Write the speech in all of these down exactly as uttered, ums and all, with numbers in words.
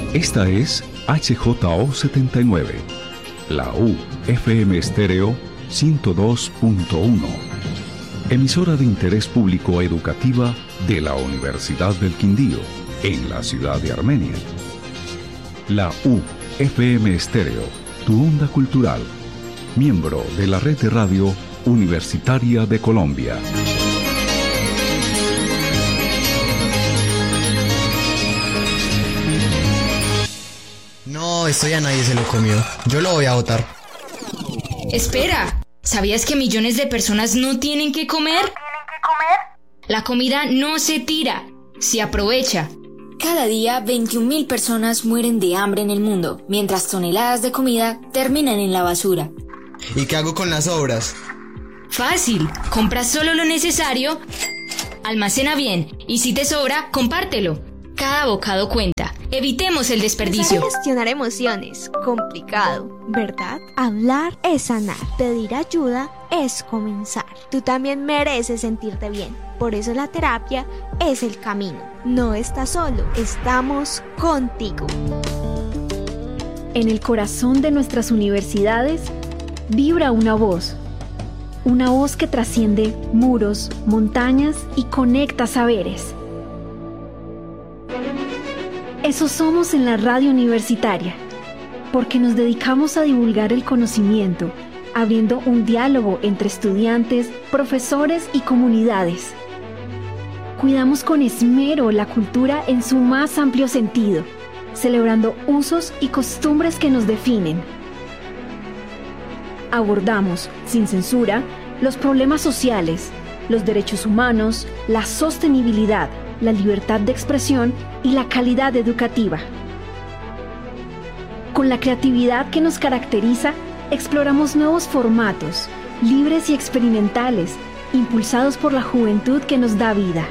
Esta es H J O setenta y nueve, la U F M Estéreo ciento dos punto uno, emisora de interés público educativa de la Universidad del Quindío, en la ciudad de Armenia. La U F M Estéreo, tu onda cultural, miembro de la red de radio Universitaria de Colombia. No, esto ya nadie se lo comió. Yo lo voy a botar. Espera, ¿sabías que millones de personas no tienen que comer? ¿Tienen que comer? La comida no se tira, se aprovecha. Cada día veintiún mil personas mueren de hambre en el mundo, mientras toneladas de comida terminan en la basura. ¿Y qué hago con las sobras? Fácil, compra solo lo necesario, almacena bien y si te sobra, compártelo. Cada bocado cuenta. Evitemos el desperdicio. Saber gestionar emociones, complicado, ¿verdad? Hablar es sanar, pedir ayuda es comenzar. Tú también mereces sentirte bien. Por eso la terapia es el camino. No estás solo, estamos contigo. En el corazón de nuestras universidades vibra una voz. Una voz que trasciende muros, montañas y conecta saberes. Eso somos en la radio universitaria, porque nos dedicamos a divulgar el conocimiento, abriendo un diálogo entre estudiantes, profesores y comunidades. Cuidamos con esmero la cultura en su más amplio sentido, celebrando usos y costumbres que nos definen. Abordamos, sin censura, los problemas sociales, los derechos humanos, la sostenibilidad, la libertad de expresión y la calidad educativa. Con la creatividad que nos caracteriza, exploramos nuevos formatos, libres y experimentales, impulsados por la juventud que nos da vida.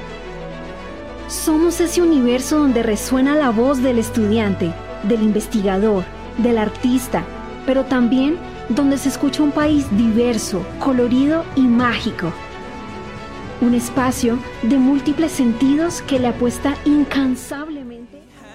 Somos ese universo donde resuena la voz del estudiante, del investigador, del artista, pero también donde se escucha un país diverso, colorido y mágico. Un espacio de múltiples sentidos que le apuesta incansable